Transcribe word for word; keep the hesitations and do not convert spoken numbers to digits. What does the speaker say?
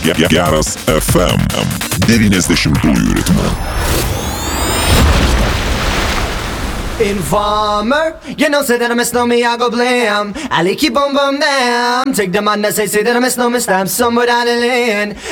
Geras ef em devyniasdešimtųjų ritmu. Informer, you know, say that I miss no me, I go blam. Ali keep on bum bam. Take the man that say, say that I miss no me, stab somewhere down the lane.